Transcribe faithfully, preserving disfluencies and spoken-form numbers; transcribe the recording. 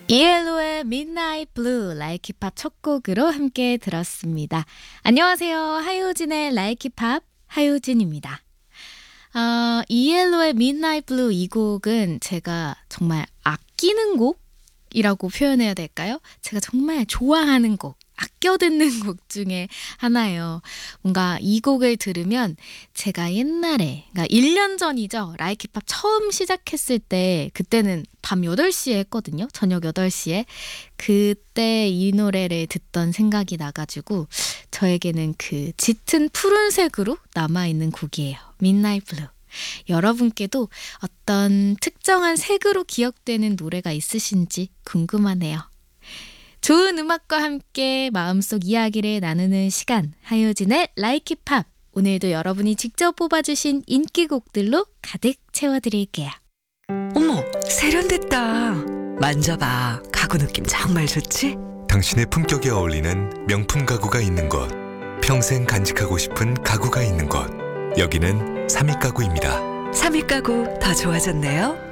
이엘로의 Midnight Blue 라이키팝 첫 곡으로 함께 들었습니다. 안녕하세요. 하효진의 라이키팝 하효진입니다. 어, 이엘로의 Midnight Blue 이 곡은 제가 정말 아끼는 곡이라고 표현해야 될까요? 제가 정말 좋아하는 곡, 아껴 듣는 곡 중에 하나예요. 뭔가 이 곡을 들으면 제가 옛날에, 그러니까 일 년 전이죠. 라이키팝 처음 시작했을 때, 그때는 밤 여덟 시에 했거든요. 저녁 여덟 시에. 그때 이 노래를 듣던 생각이 나가지고 저에게는 그 짙은 푸른색으로 남아있는 곡이에요. Midnight Blue. 여러분께도 어떤 특정한 색으로 기억되는 노래가 있으신지 궁금하네요. 좋은 음악과 함께 마음속 이야기를 나누는 시간, 하효진의 라이키팝. 오늘도 여러분이 직접 뽑아주신 인기곡들로 가득 채워드릴게요. 어머, 세련됐다. 만져봐. 가구 느낌 정말 좋지? 당신의 품격에 어울리는 명품 가구가 있는 곳, 평생 간직하고 싶은 가구가 있는 곳, 여기는 삼익 가구입니다. 삼익 가구 더 좋아졌네요.